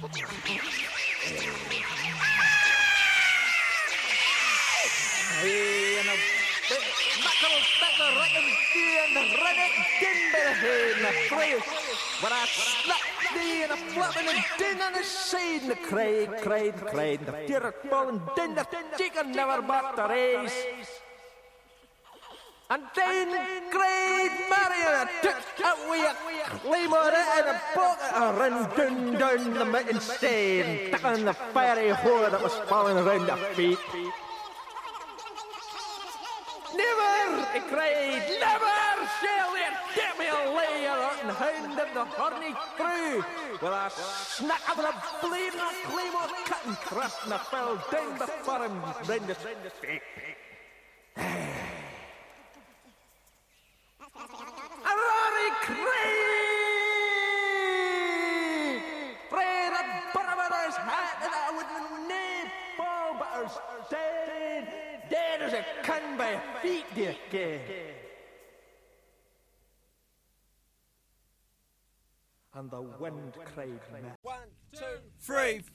But I slapped thee and a flapping and din on the side and the cried. The fear of falling din the chicken never backed the race. And then cried Marion took away a claymore and a bucket and ran down the mountain side, stuck on the fiery whore that was falling around their feet. Never, he cried, never shall they get me a layer and hounded the horny through with a snack of the bleeding claymore cut and crushed and fell down before him round his feet. A roaring cry! Pray that Barbaras hat and I would name fall, but her's dead as a can by feet, dear gay. And the wind cried, 1, 2, 3,